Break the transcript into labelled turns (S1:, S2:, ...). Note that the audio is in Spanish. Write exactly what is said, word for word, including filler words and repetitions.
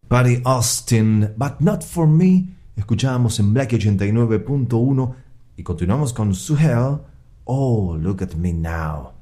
S1: Buddy Austin, But Not For Me. Escuchábamos en Black ochenta y nueve punto uno y continuamos con Suhail, Oh Look At Me Now.